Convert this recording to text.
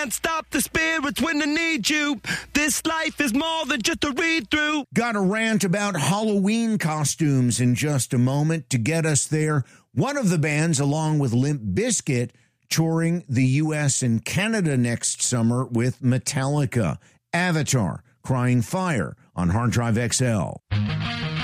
can't stop the spirits when they need you. This life is more than just a read-through. Got a rant about Halloween costumes in just a moment. To get us there, one of the bands, along with Limp Bizkit, touring the U.S. and Canada next summer with Metallica. Avatar, Crying Fire on Hard Drive XL.